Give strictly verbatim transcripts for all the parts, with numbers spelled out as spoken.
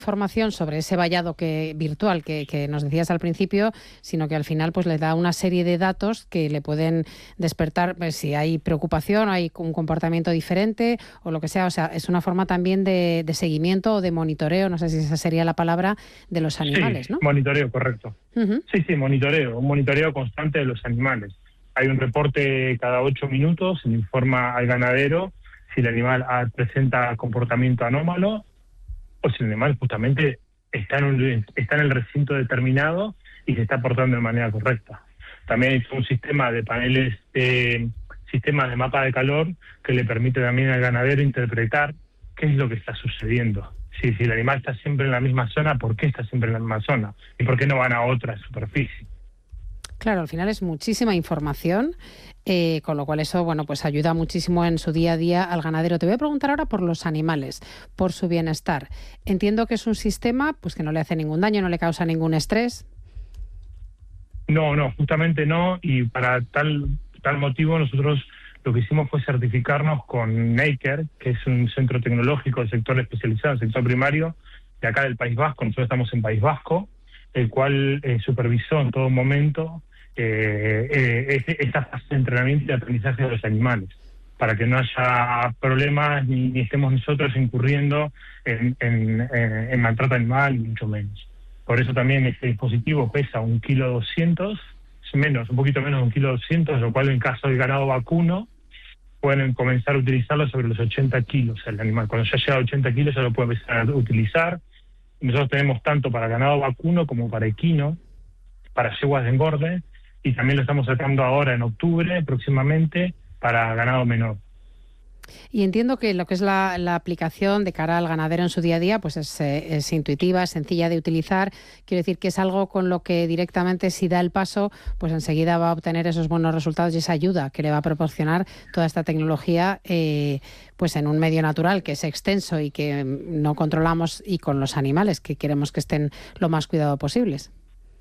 información sobre ese vallado que, virtual que, que nos decías al principio, sino que al final pues le da una serie de datos que le pueden despertar pues, si hay preocupación, hay un comportamiento diferente o lo que sea. O sea, es una forma también de, de seguimiento o de monitoreo, no sé si esa sería la palabra, de los animales, sí, ¿no? Monitoreo, correcto. Uh-huh. Sí, sí, monitoreo, un monitoreo constante de los animales. Hay un reporte cada ocho minutos, se le informa al ganadero si el animal presenta comportamiento anómalo o si el animal justamente está en, un, está en el recinto determinado y se está portando de manera correcta. También hay un sistema de paneles, eh, sistemas de mapa de calor que le permite también al ganadero interpretar qué es lo que está sucediendo. Si, si el animal está siempre en la misma zona, ¿por qué está siempre en la misma zona? ¿Y por qué no van a otra superficie? Claro, al final es muchísima información, eh, con lo cual eso, bueno, pues ayuda muchísimo en su día a día al ganadero. Te voy a preguntar ahora por los animales, por su bienestar. Entiendo que es un sistema pues que no le hace ningún daño, no le causa ningún estrés. No, no, justamente no, y para tal, tal motivo nosotros lo que hicimos fue certificarnos con Neiker, que es un centro tecnológico del sector especializado, el sector primario, de acá del País Vasco. Nosotros estamos en País Vasco, el cual eh, supervisó en todo momento eh, eh, esta fase de entrenamiento y de aprendizaje de los animales, para que no haya problemas ni, ni estemos nosotros incurriendo en, en, en, en maltrato animal, ni mucho menos. Por eso también este dispositivo pesa un kilo doscientos, menos, un poquito menos de un kilo doscientos, lo cual en caso de ganado vacuno pueden comenzar a utilizarlo sobre los ochenta kilos el animal. Cuando ya llega a ochenta kilos ya lo puede empezar a utilizar. Nosotros tenemos tanto para ganado vacuno como para equino, para yeguas de engorde, y también lo estamos sacando ahora en octubre próximamente para ganado menor. Y entiendo que lo que es la, la aplicación de cara al ganadero en su día a día pues es, eh, es intuitiva, es sencilla de utilizar. Quiero decir que es algo con lo que directamente si da el paso, pues enseguida va a obtener esos buenos resultados y esa ayuda que le va a proporcionar toda esta tecnología eh, pues en un medio natural que es extenso y que no controlamos, y con los animales que queremos que estén lo más cuidado posibles.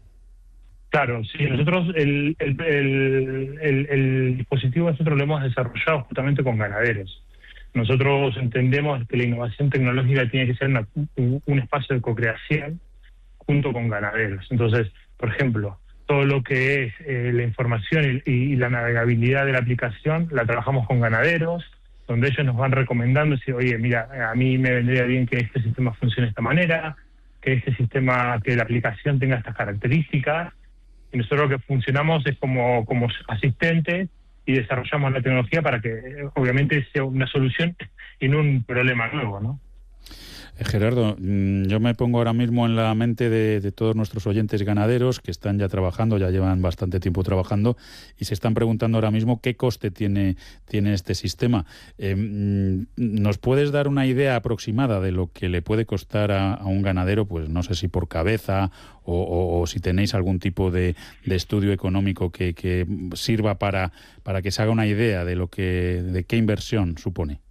Claro, sí, nosotros el, el, el, el, el dispositivo nosotros lo hemos desarrollado justamente con ganaderos. Nosotros entendemos que la innovación tecnológica tiene que ser una, un, un espacio de co-creación junto con ganaderos. Entonces, por ejemplo, todo lo que es eh, la información y, y la navegabilidad de la aplicación la trabajamos con ganaderos, donde ellos nos van recomendando, si, oye, mira, a mí me vendría bien que este sistema funcione de esta manera, que este sistema, que la aplicación tenga estas características. Y nosotros lo que funcionamos es como, como asistentes y desarrollamos la tecnología para que obviamente sea una solución y no un problema nuevo, ¿no? Eh, Gerardo, yo me pongo ahora mismo en la mente de, de todos nuestros oyentes ganaderos que están ya trabajando, ya llevan bastante tiempo trabajando y se están preguntando ahora mismo qué coste tiene, tiene este sistema. Eh, ¿Nos puedes dar una idea aproximada de lo que le puede costar a, a un ganadero? Pues no sé si por cabeza o, o, o si tenéis algún tipo de, de estudio económico que, que sirva para, para que se haga una idea de lo que, de qué inversión supone.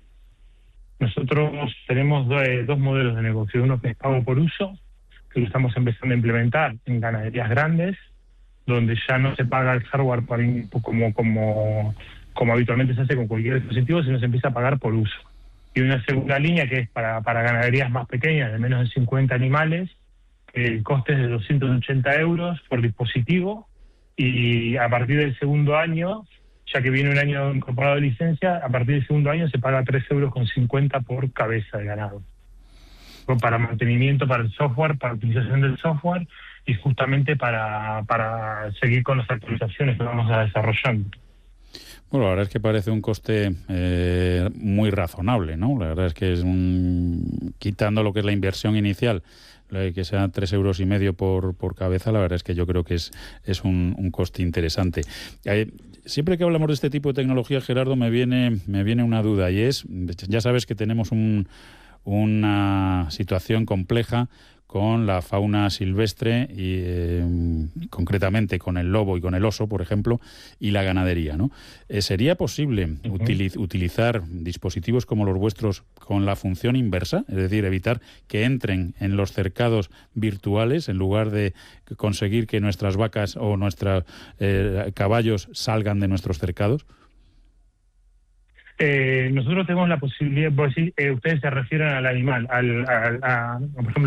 Nosotros tenemos dos, dos modelos de negocio. Uno que es pago por uso, que lo estamos empezando a implementar en ganaderías grandes, donde ya no se paga el hardware para, como, como, como habitualmente se hace con cualquier dispositivo, sino se empieza a pagar por uso. Y una segunda línea que es para, para ganaderías más pequeñas, de menos de cincuenta animales, que el coste es de doscientos ochenta euros por dispositivo, y a partir del segundo año, ya que viene un año incorporado de licencia, a partir del segundo año se paga tres euros con cincuenta por cabeza de ganado. Para mantenimiento, para el software, para utilización del software y justamente para, para seguir con las actualizaciones que vamos a desarrollando. Bueno, la verdad es que parece un coste eh, muy razonable, ¿no? La verdad es que es un, quitando lo que es la inversión inicial, que sea tres euros y medio por, por cabeza, la verdad es que yo creo que es, es un, un coste interesante. Eh, siempre que hablamos de este tipo de tecnología, Gerardo, me viene, me viene una duda, y es, ya sabes que tenemos un, una situación compleja con la fauna silvestre y eh, concretamente con el lobo y con el oso, por ejemplo, y la ganadería, ¿no? Eh, ¿Sería posible uh-huh. utiliz- utilizar dispositivos como los vuestros con la función inversa? Es decir, evitar que entren en los cercados virtuales en lugar de conseguir que nuestras vacas o nuestros eh, caballos salgan de nuestros cercados. Eh, nosotros tenemos la posibilidad, pues, sí, eh, ustedes se refieren al animal, al, al a, por ejemplo,